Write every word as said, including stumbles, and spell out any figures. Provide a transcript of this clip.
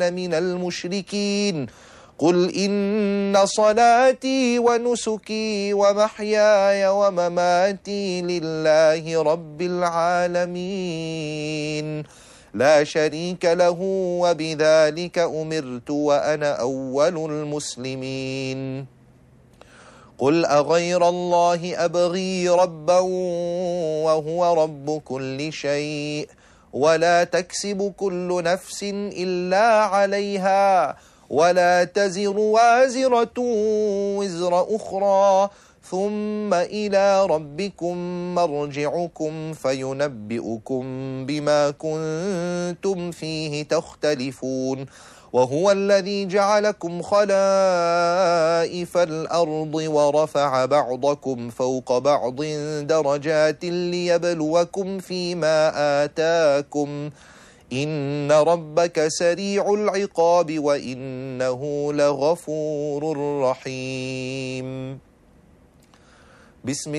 من المشركين قل إن صلاتي ونسكي ومحياي ومماتي لله رب العالمين لا شريك له وبذلك أمرت وأنا أول المسلمين قل أغير الله أبغي ربا وهو رب كل شيء ولا تكسب كل نفس إلا عليها ولا تزر وازرة وزر أخرى ثم إلى ربكم مرجعكم فينبئكم بما كنتم فيه تختلفون وهو الذي جعلكم خلائف الأرض ورفع بعضكم فوق بعض درجات ليبلوكم فيما آتاكم إن ربك سريع العقاب وإنه لغفور رحيم. بسم